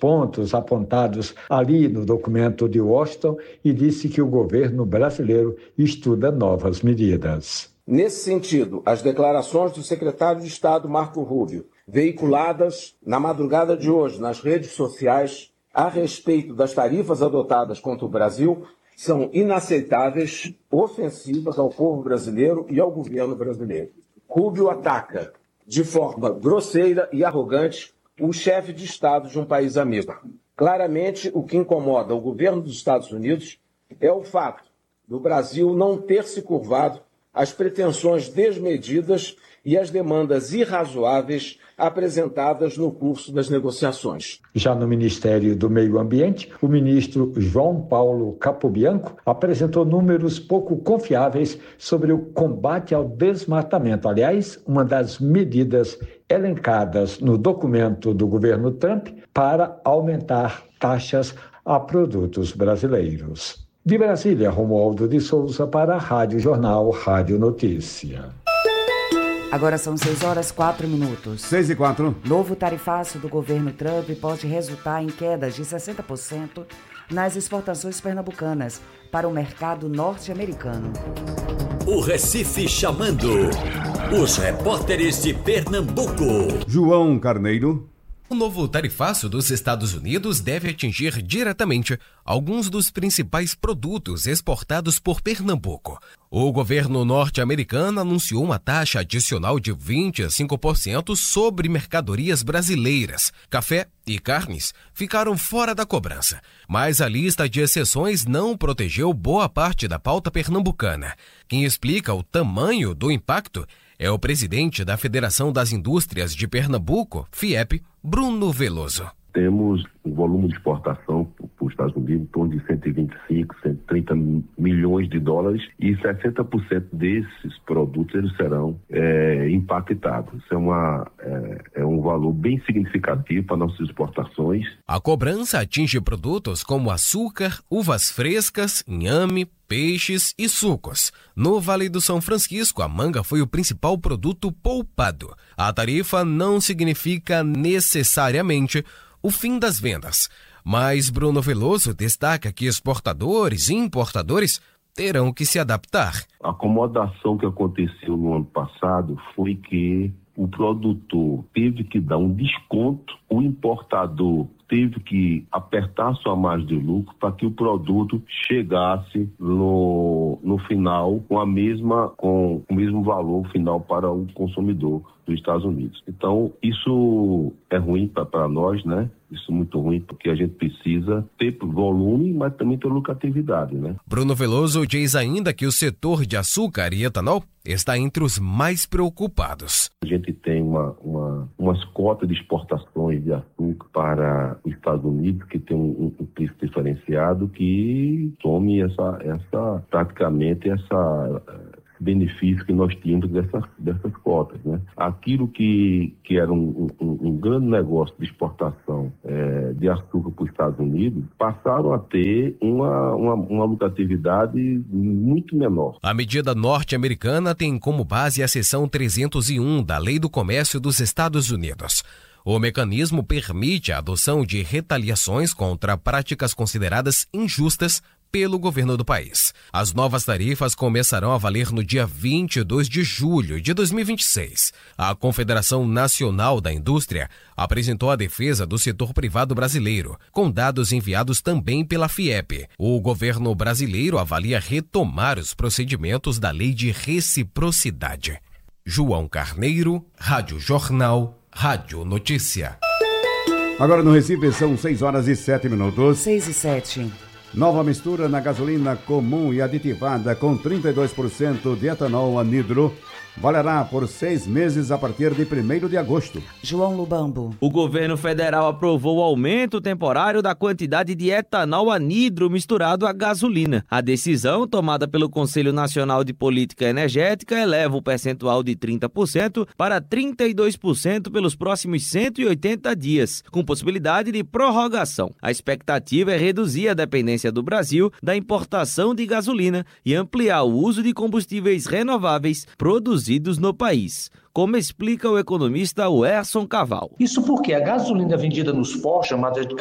pontos apontados ali no documento de Washington e disse que o governo brasileiro estuda novas medidas. Nesse sentido, as declarações do secretário de Estado Marco Rubio, veiculadas na madrugada de hoje nas redes sociais a respeito das tarifas adotadas contra o Brasil, são inaceitáveis, ofensivas ao povo brasileiro e ao governo brasileiro. Rubio ataca de forma grosseira e arrogante o chefe de Estado de um país amigo. Claramente, o que incomoda o governo dos Estados Unidos é o fato do Brasil não ter se curvado às pretensões desmedidas e às demandas irrazoáveis apresentadas no curso das negociações. Já no Ministério do Meio Ambiente, o ministro João Paulo Capobianco apresentou números pouco confiáveis sobre o combate ao desmatamento. Aliás, uma das medidas elencadas no documento do governo Trump para aumentar taxas a produtos brasileiros. De Brasília, Romualdo de Souza para a Rádio Jornal, Rádio Notícia. Agora são 6h04. 6h04. Novo tarifaço do governo Trump pode resultar em quedas de 60% nas exportações pernambucanas para o mercado norte-americano. O Recife chamando. Os repórteres de Pernambuco. João Carneiro. O novo tarifaço dos Estados Unidos deve atingir diretamente alguns dos principais produtos exportados por Pernambuco. O governo norte-americano anunciou uma taxa adicional de 25% sobre mercadorias brasileiras. Café e carnes ficaram fora da cobrança, mas a lista de exceções não protegeu boa parte da pauta pernambucana. Quem explica o tamanho do impacto é o presidente da Federação das Indústrias de Pernambuco, FIEP, Bruno Veloso. Temos um volume de exportação para os Estados Unidos em torno de 125, 130 milhões de dólares e 60% desses produtos eles serão impactados. Isso é um valor bem significativo para nossas exportações. A cobrança atinge produtos como açúcar, uvas frescas, inhame, peixes e sucos. No Vale do São Francisco, a manga foi o principal produto poupado. A tarifa não significa necessariamente o fim das vendas, mas Bruno Veloso destaca que exportadores e importadores terão que se adaptar. A acomodação que aconteceu no ano passado foi que o produtor teve que dar um desconto, o importador teve que apertar sua margem de lucro para que o produto chegasse no final com o mesmo valor final para o consumidor dos Estados Unidos. Então, isso é ruim para nós, né? Isso é muito ruim porque a gente precisa ter volume, mas também ter lucratividade, né? Bruno Veloso diz ainda que o setor de açúcar e etanol está entre os mais preocupados. A gente tem umas cotas de exportações de açúcar para os Estados Unidos que tem um preço diferenciado que tome praticamente essa benefício que nós tínhamos dessas cotas, né? Aquilo que era um grande negócio de exportação de açúcar para os Estados Unidos passaram a ter uma lucratividade muito menor. A medida norte-americana tem como base a seção 301 da Lei do Comércio dos Estados Unidos. O mecanismo permite a adoção de retaliações contra práticas consideradas injustas pelo governo do país. As novas tarifas começarão a valer no dia 22 de julho de 2026. A Confederação Nacional da Indústria apresentou a defesa do setor privado brasileiro, com dados enviados também pela FIEP. O governo brasileiro avalia retomar os procedimentos da Lei de Reciprocidade. João Carneiro, Rádio Jornal, Rádio Notícia. Agora no Recife são 6h07. 6h07. Nova mistura na gasolina comum e aditivada com 32% de etanol anidro valerá por 6 meses a partir de 1º de agosto. João Lubambo. O governo federal aprovou o aumento temporário da quantidade de etanol anidro misturado à gasolina. A decisão, tomada pelo Conselho Nacional de Política Energética, eleva o percentual de 30% para 32% pelos próximos 180 dias, com possibilidade de prorrogação. A expectativa é reduzir a dependência do Brasil da importação de gasolina e ampliar o uso de combustíveis renováveis produzidos no país, como explica o economista Werson Caval. Isso porque a gasolina vendida nos postos, chamada de